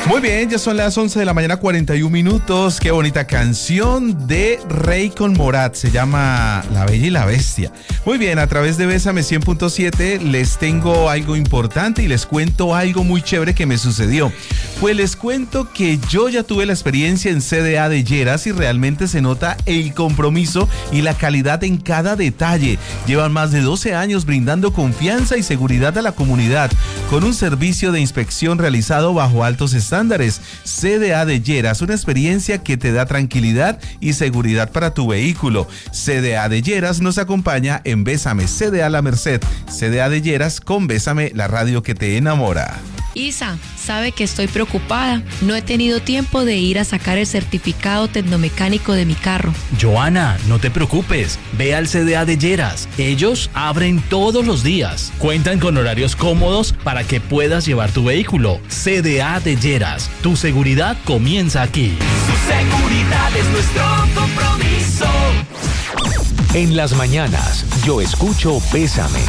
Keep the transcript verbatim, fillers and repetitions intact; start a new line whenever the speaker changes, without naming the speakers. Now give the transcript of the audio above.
Muy bien, ya son las once de la mañana, cuarenta y un minutos. Qué bonita canción de Rey con Morat. Se llama La Bella y la Bestia. Muy bien, a través de Bésame cien punto siete les tengo algo importante y les cuento algo muy chévere que me sucedió. Pues les cuento que yo ya tuve la experiencia en C D A de Lleras y realmente se nota el compromiso y la calidad en cada detalle. Llevan más de doce años brindando confianza y seguridad a la comunidad con un servicio de inspección realizado bajo altos estándares. C D A de Lleras, una experiencia que te da tranquilidad y seguridad para tu vehículo. C D A de Lleras nos acompaña en Bésame, C D A La Merced. C D A de Lleras con Bésame, la radio que te enamora.
Isa, sabe que estoy preocupada. No he tenido tiempo de ir a sacar el certificado tecnomecánico de mi carro.
Joana, no te preocupes. Ve al C D A de Lleras. Ellos abren todos los días. Cuentan con horarios cómodos para que puedas llevar tu vehículo. C D A de Lleras. Tu seguridad comienza aquí.
Su seguridad es nuestro compromiso.
En las mañanas, yo escucho Bésame.